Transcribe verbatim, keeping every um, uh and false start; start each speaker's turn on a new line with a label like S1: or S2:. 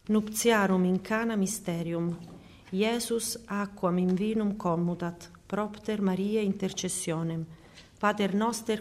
S1: Nuptiarum in Cana mysterium. Iesus aquam in vinum commutat, propter Mariae intercessionem. Pater noster